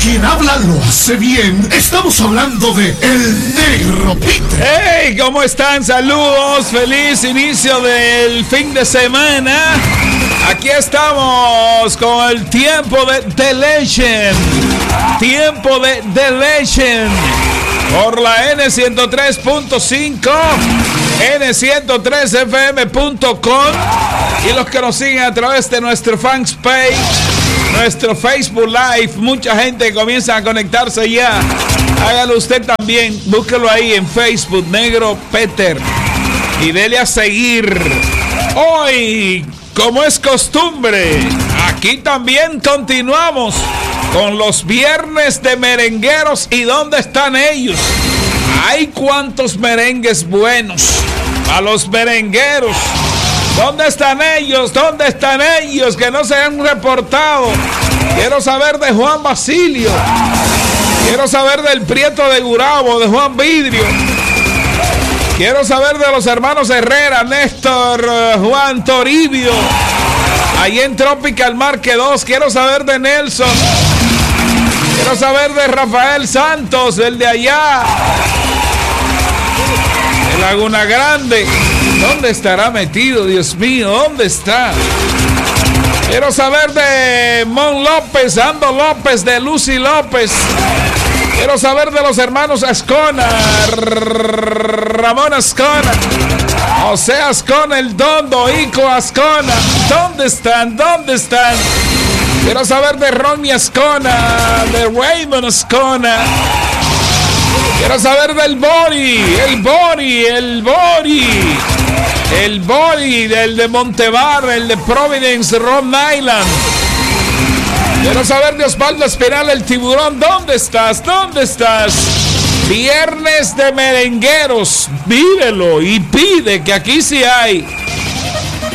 quien habla lo hace bien. Estamos hablando de El Negro Peter. ¡Hey! ¿Cómo están? Saludos. Feliz inicio del fin de semana. Aquí estamos con el tiempo de The Legend. Tiempo de The Legend. Por la N103.5, N103fm.com y los que nos siguen a través de nuestro fans page, nuestro Facebook Live. Mucha gente comienza a conectarse ya. Hágalo usted también. Búsquelo ahí en Facebook, Negro Peter, y dele a seguir. Hoy, como es costumbre, aquí también continuamos con los viernes de merengueros. ¿Y dónde están ellos? Hay cuantos merengues buenos a los merengueros. ¿Dónde están ellos? ¿Dónde están ellos que no se han reportado? Quiero saber de Juan Basilio. Quiero saber del Prieto de Gurabo, de Juan Vidrio. Quiero saber de los hermanos Herrera, Néstor, Juan Toribio, ahí en Tropical Market 2. Quiero saber de Nelson. Quiero saber de Rafael Santos, el de allá, de Laguna Grande. ¿Dónde estará metido, Dios mío? ¿Dónde está? Quiero saber de Mon López, Ando López, de Lucy López. Quiero saber de los hermanos Ascona, Ramón Ascona, José Ascona, el Dondo, Ico Ascona. ¿Dónde están? ¿Dónde están? Quiero saber de Ronnie Ascona, de Raymond Ascona. Quiero saber del Bori, del de Montebar, el de Providence, Rhode Island. Quiero saber de Osvaldo Espinal, el Tiburón. ¿Dónde estás? ¿Dónde estás? Viernes de merengueros. Vívelo y pide, que aquí sí hay.